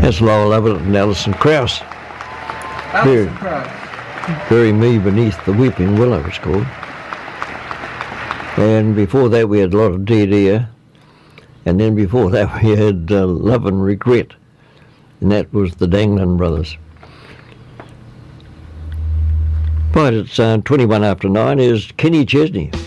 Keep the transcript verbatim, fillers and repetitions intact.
That's Lowell Lovett and Alison Krauss. Alison Very- Krauss. Bury Me Beneath the Weeping Willow, it's called. And before that we had a lot of Dead Air. And then before that we had uh, Love and Regret. And that was the Danglin Brothers. Right, it's uh, twenty-one after nine. Is Kenny Chesney.